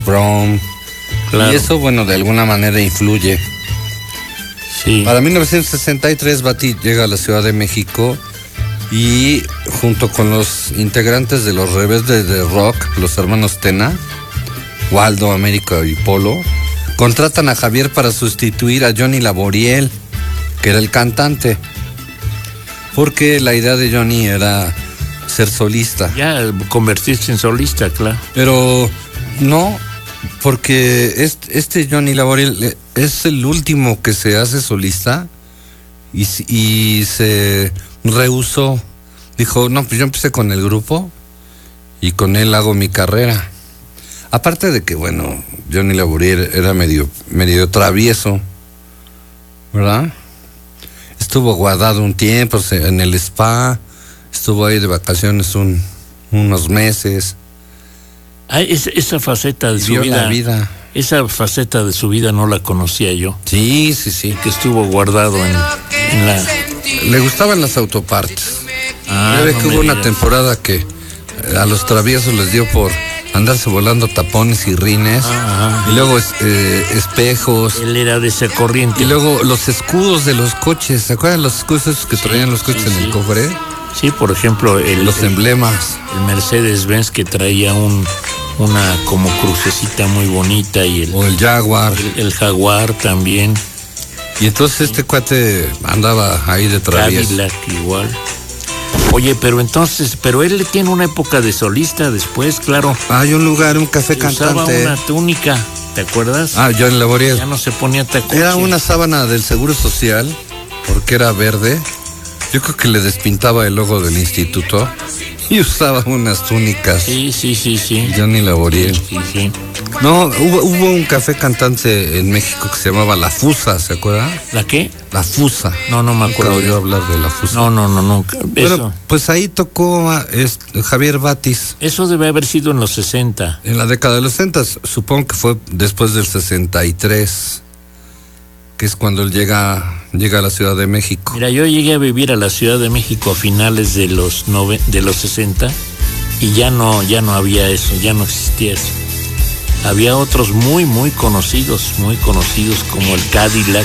Brown. Claro. Y eso, bueno, de alguna manera influye. Sí. Para 1963, Batty llega a la Ciudad de México y junto con los integrantes de los Rebeldes de Rock, los hermanos Tena, Waldo, Américo y Polo, contratan a Javier para sustituir a Johnny Laboriel, que era el cantante, porque la idea de Johnny era ser solista. Ya convertirse en solista, claro. Pero no, porque este Johnny Laboriel es el último que se hace solista y se rehusó. Dijo, no, pues yo empecé con el grupo y con él hago mi carrera. Aparte de que, bueno, Johnny Laboriel era medio travieso, ¿verdad? Estuvo guardado un tiempo en el spa, estuvo ahí de vacaciones unos meses. Esa faceta de su vida. Esa faceta de su vida no la conocía yo. Sí. Que estuvo guardado en la... Le gustaban las autopartes. Ya ve que hubo una temporada que a los traviesos les dio por andarse volando tapones y rines. Y luego espejos. Él era de esa corriente. Y luego los escudos de los coches. ¿Se acuerdan los escudos esos que traían los coches en el cofre? Sí, por ejemplo, los emblemas. El Mercedes-Benz que traía una como crucecita muy bonita o el Jaguar. El Jaguar también. Y entonces este cuate andaba ahí de travieso. Cadillac igual. Oye, pero él tiene una época de solista después, claro. Hay un lugar, un café cantante. Usaba una túnica, ¿te acuerdas? Johnny Laboriel. Ya no se ponía tacoche. Era una sábana del Seguro Social, porque era verde. Yo creo que le despintaba el logo del instituto y usaba unas túnicas. Sí. Johnny Laboriel. Sí. No, hubo un café cantante en México que se llamaba La Fusa, ¿se acuerda? ¿La qué? La Fusa. No me acuerdo. Nunca oyó hablar de La Fusa. No, nunca. Bueno, pues ahí tocó Javier Batty. Eso debe haber sido en los 60. En la década de los 60, supongo que fue después del 63, que es cuando él llega a la Ciudad de México. Mira, yo llegué a vivir a la Ciudad de México a finales de los 60 y ya no había eso, ya no existía eso. Había otros muy conocidos como el Cadillac,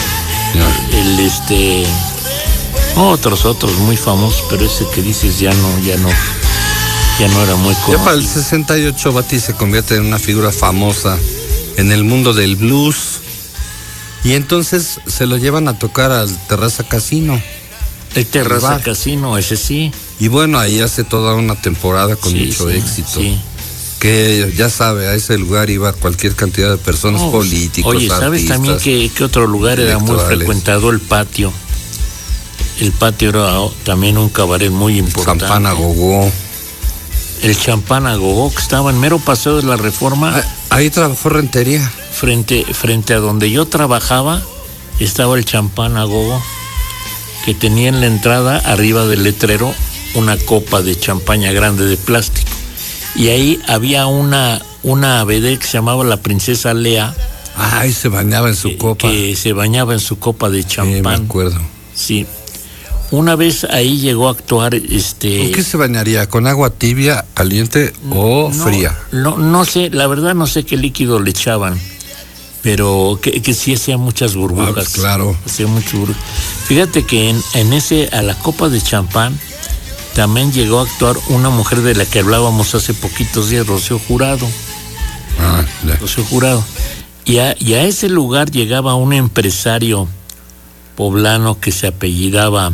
otros muy famosos, pero ese que dices ya no era muy conocido. Ya para el 68 Batty se convierte en una figura famosa en el mundo del blues. Y entonces se lo llevan a tocar al Terraza Casino. El Terraza Casino, ese sí. Y bueno, ahí hace toda una temporada con mucho éxito. Sí. Que ya sabe, a ese lugar iba cualquier cantidad de personas, políticos, oye, ¿sabes artistas, también que otro lugar era muy frecuentado? El Patio. El Patio era también un cabaret muy importante. Champán a Gogó. El Champán a Gogó, que estaba en mero Paseo de la Reforma. Ahí trabajó Rentería. Frente a donde yo trabajaba estaba el Champán a Gogó, que tenía en la entrada, arriba del letrero, una copa de champaña grande de plástico. Y ahí había una vedette que se llamaba la Princesa Lea. Y se bañaba en su copa. Que se bañaba en su copa de champán. Sí, me acuerdo. Sí. Una vez ahí llegó a actuar ¿Con qué se bañaría? ¿Con agua tibia, caliente o fría? No sé, la verdad no sé qué líquido le echaban, pero que sí hacía muchas burbujas. Pues claro. Hacía mucho burbujas. Fíjate que a la copa de champán también llegó a actuar una mujer de la que hablábamos hace poquitos días, Rocío Jurado. Rocío Jurado. Y a ese lugar llegaba un empresario poblano que se apellidaba,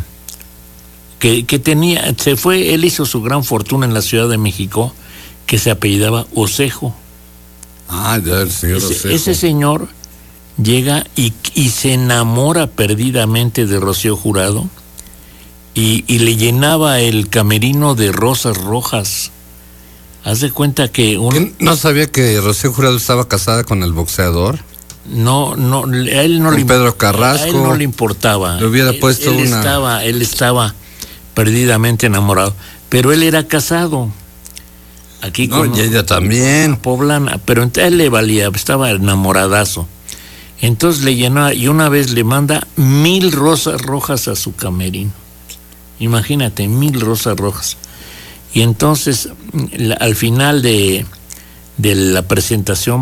él hizo su gran fortuna en la Ciudad de México, que se apellidaba Osejo. El señor Osejo. Ese señor llega y se enamora perdidamente de Rocío Jurado y le llenaba el camerino de rosas rojas. Haz de cuenta que ¿No sabía que Rocío Jurado estaba casada con el boxeador? No, a él no con Pedro Carrasco. A él no le importaba. Le hubiera puesto él estaba perdidamente enamorado, pero él era casado. Aquí y ella también. Poblana, pero a él le valía, estaba enamoradazo. Entonces le llenaba y una vez le manda 1000 rosas rojas a su camerino. Imagínate, 1000 rosas rojas. Y entonces al final de de la presentación